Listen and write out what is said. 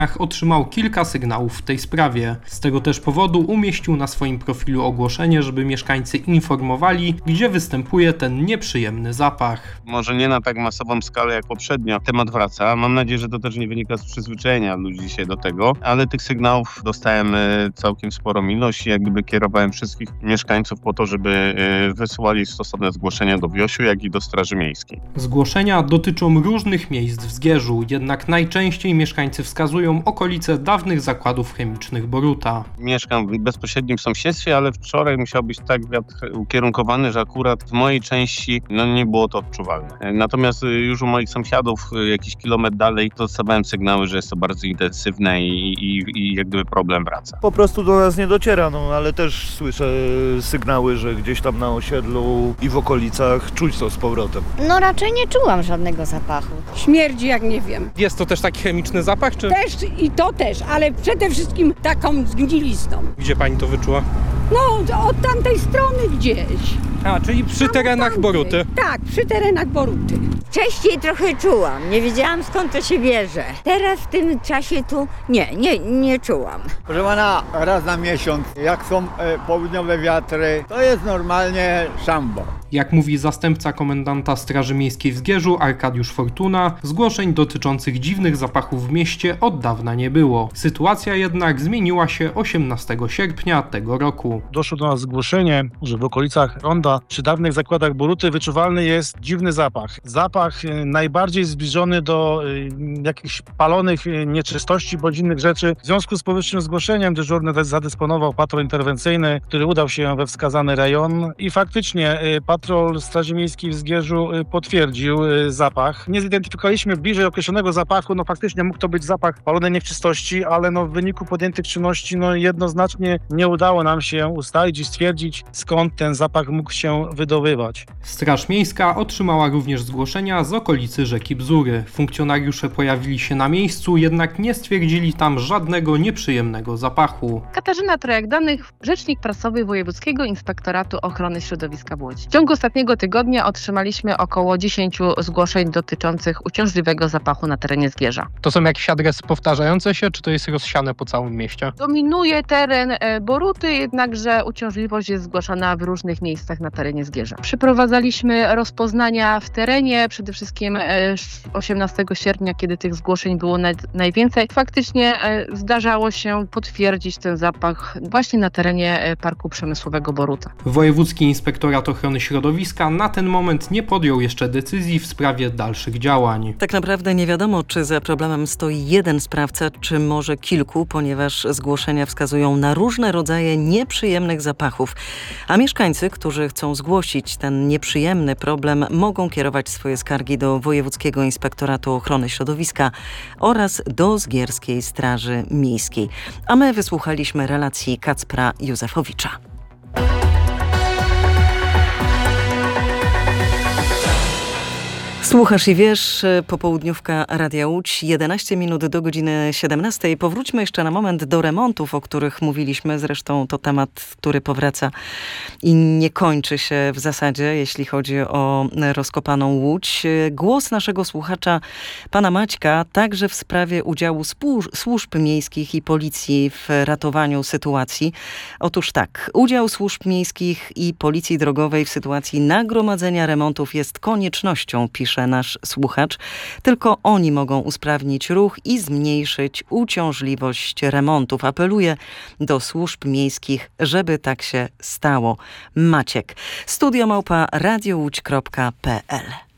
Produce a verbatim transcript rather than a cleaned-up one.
otrzymał kilka sygnałów w tej sprawie. Z tego też powodu umieścił na swoim profilu ogłoszenie, żeby mieszkańcy informowali, gdzie występuje ten nieprzyjemny zapach. Może nie na tak masową skalę jak poprzednio. Temat wraca. Mam nadzieję, że to też nie wynika z przyzwyczajenia ludzi dzisiaj do tego, ale tych sygnałów dostałem całkiem sporą ilość i jak gdyby kierowałem wszystkich mieszkańców po to, żeby wysyłali stosowne zgłoszenia do Wiosiu, jak i do Straży Miejskiej. Zgłoszenia dotyczą różnych miejsc w Zgierzu, jednak najczęściej mieszkańcy wskazują okolice dawnych zakładów chemicznych Boruta. Mieszkam w bezpośrednim sąsiedztwie, ale wczoraj musiał być tak wiatr ukierunkowany, że akurat w mojej części no, nie było to odczuwalne. Natomiast już u moich sąsiadów jakiś kilometr dalej dostawałem sygnały, że jest to bardzo intensywne i, i, i jak gdyby problem wraca. Po prostu do nas nie dociera, no ale też słyszę sygnały, że gdzieś tam na osiedlu i w okolicach czuć to z powrotem. No raczej nie czułam żadnego zapachu. Śmierdzi jak nie wiem. Jest to też taki chemiczny zapach, czy? Też i to też, ale przede wszystkim taką zgnilizną. Gdzie pani to wyczuła? No, od tamtej strony gdzieś. A, czyli przy terenach Boruty. Tak, przy terenach Boruty. Wcześniej trochę czułam, nie wiedziałam skąd to się bierze. Teraz w tym czasie tu nie, nie, nie czułam. Proszę pana, raz na miesiąc, jak są e, południowe wiatry, to jest normalnie szambo. Jak mówi zastępca komendanta Straży Miejskiej w Zgierzu, Arkadiusz Fortuna, zgłoszeń dotyczących dziwnych zapachów w mieście od dawna nie było. Sytuacja jednak zmieniła się osiemnastego sierpnia tego roku. Doszło do nas zgłoszenie, że w okolicach Ronda przy dawnych zakładach Boruty wyczuwalny jest dziwny zapach. Zapach najbardziej zbliżony do jakichś palonych nieczystości bądź innych rzeczy. W związku z powyższym zgłoszeniem dyżurny zadysponował patrol interwencyjny, który udał się we wskazany rejon i faktycznie patrol Straży Miejskiej w Zgierzu potwierdził zapach. Nie zidentyfikowaliśmy bliżej określonego zapachu, no faktycznie mógł to być zapach palonej nieczystości, ale no w wyniku podjętych czynności no jednoznacznie nie udało nam się ustalić i stwierdzić, skąd ten zapach mógł się wydobywać. Straż Miejska otrzymała również zgłoszenia z okolicy rzeki Bzury. Funkcjonariusze pojawili się na miejscu, jednak nie stwierdzili tam żadnego nieprzyjemnego zapachu. Katarzyna Trojak-Danych, rzecznik prasowy Wojewódzkiego Inspektoratu Ochrony Środowiska w Łodzi. W ciągu ostatniego tygodnia otrzymaliśmy około dziesięć zgłoszeń dotyczących uciążliwego zapachu na terenie Zgierza. To są jakieś adresy powtarzające się, czy to jest rozsiane po całym mieście? Dominuje teren Boruty, jednakże uciążliwość jest zgłaszana w różnych miejscach na terenie Zgierza. Przeprowadzaliśmy rozpoznania w terenie, przede wszystkim osiemnastego sierpnia, kiedy tych zgłoszeń było najwięcej. Faktycznie zdarzało się potwierdzić ten zapach właśnie na terenie Parku Przemysłowego Boruta. Wojewódzki Inspektorat Ochrony Środowiska na ten moment nie podjął jeszcze decyzji w sprawie dalszych działań. Tak naprawdę nie wiadomo, czy za problemem stoi jeden sprawca, czy może kilku, ponieważ zgłoszenia wskazują na różne rodzaje nieprzyjemnych zapachów. A mieszkańcy, którzy chcą zgłosić ten nieprzyjemny problem, mogą kierować swoje skargi do Wojewódzkiego Inspektoratu Ochrony Środowiska oraz do Zgierskiej Straży Miejskiej. A my wysłuchaliśmy relacji Kacpra Józefowicza. Słuchasz i wiesz, popołudniówka Radia Łódź, jedenaście minut do godziny siedemnastej. Powróćmy jeszcze na moment do remontów, o których mówiliśmy. Zresztą to temat, który powraca i nie kończy się w zasadzie, jeśli chodzi o rozkopaną Łódź. Głos naszego słuchacza, pana Maćka, także w sprawie udziału służb miejskich i policji w ratowaniu sytuacji. Otóż tak, udział służb miejskich i policji drogowej w sytuacji nagromadzenia remontów jest koniecznością, pisze nasz słuchacz. Tylko oni mogą usprawnić ruch i zmniejszyć uciążliwość remontów. Apeluje do służb miejskich, żeby tak się stało. Maciek. studio małpa radio łódź kropka p l